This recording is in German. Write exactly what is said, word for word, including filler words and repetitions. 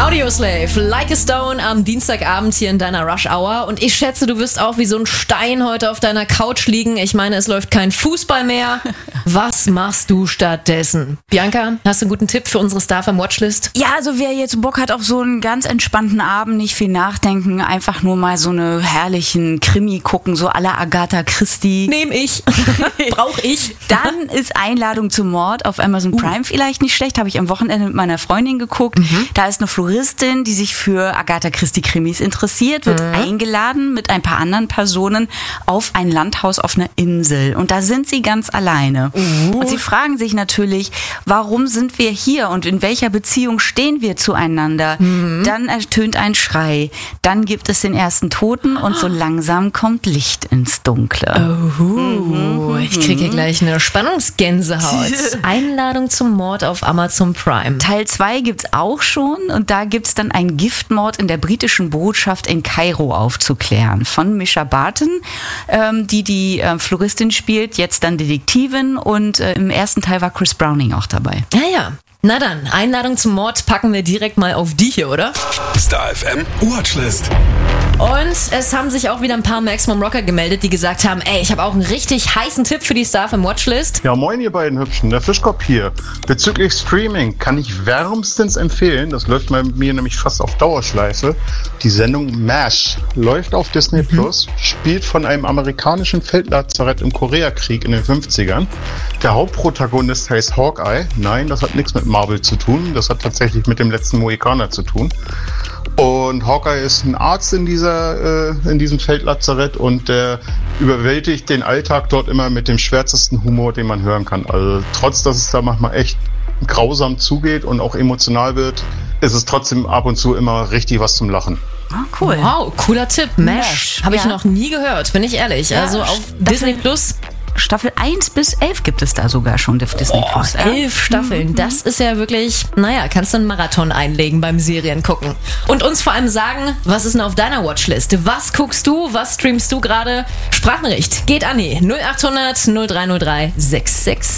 Audioslave, Like a Stone am Dienstagabend hier in deiner Rush Hour. Und ich schätze, du wirst auch wie so ein Stein heute auf deiner Couch liegen. Ich meine, es läuft kein Fußball mehr. Was machst du stattdessen? Bianca, hast du einen guten Tipp für unsere Starfam-Watchlist? Ja, also wer jetzt Bock hat auf so einen ganz entspannten Abend, nicht viel nachdenken, einfach nur mal so eine herrlichen Krimi gucken, so à la Agatha Christie. Nehm ich. Brauch ich. Dann ist Einladung zum Mord auf Amazon Prime uh. vielleicht nicht schlecht. Habe ich am Wochenende mit meiner Freundin geguckt. Mhm. Da ist eine Floristin, die sich für Agatha Christie Krimis interessiert, wird mhm. eingeladen mit ein paar anderen Personen auf ein Landhaus auf einer Insel. Und da sind sie ganz alleine. Uh. Und sie fragen sich natürlich, warum sind wir hier und in welcher Beziehung stehen wir zueinander? Mhm. Dann ertönt ein Schrei. Dann gibt es den ersten Toten und so langsam kommt Licht ins Dunkle. Oh, mhm. Ich kriege hier gleich eine Spannungsgänsehaut. Einladung zum Mord auf Amazon Prime. Teil zwei gibt's auch schon und da gibt's dann einen Giftmord in der britischen Botschaft in Kairo aufzuklären. Von Mischa Barton, ähm, die die äh, Floristin spielt, jetzt dann Detektivin und äh, im ersten Teil war Chris Browning auch dabei. Ja, ja. Na dann, Einladung zum Mord packen wir direkt mal auf die hier, oder? Star F M Watchlist. Und es haben sich auch wieder ein paar Maximum Rocker gemeldet, die gesagt haben, ey, ich habe auch einen richtig heißen Tipp für die Star F M Watchlist. Ja, moin ihr beiden Hübschen, der Fischkopf hier. Bezüglich Streaming kann ich wärmstens empfehlen, das läuft bei mir nämlich fast auf Dauerschleife, die Sendung MASH. Läuft auf Disney Plus, spielt von einem amerikanischen Feldlazarett im Koreakrieg in den fünfzigern. Der Hauptprotagonist heißt Hawkeye. Nein, das hat nichts mit Marvel zu tun, das hat tatsächlich mit dem letzten Mohikaner zu tun. Und Hawkeye ist ein Arzt in dieser, äh, in diesem Feldlazarett und der überwältigt den Alltag dort immer mit dem schwärzesten Humor, den man hören kann. Also trotz, dass es da manchmal echt grausam zugeht und auch emotional wird, ist es trotzdem ab und zu immer richtig was zum Lachen. Ah, cool. Wow, cooler Tipp. MASH. Habe ich ja. noch nie gehört, bin ich ehrlich. Ja, also auf Disney Plus. Staffel eins bis elf gibt es da sogar schon auf Disney oh, Plus. Elf Staffeln, das ist ja wirklich, naja, kannst du einen Marathon einlegen beim Serien gucken. Und uns vor allem sagen, was ist denn auf deiner Watchlist? Was guckst du, was streamst du gerade? Sprachnachricht geht an die null acht hundert null drei null drei sechs sechs.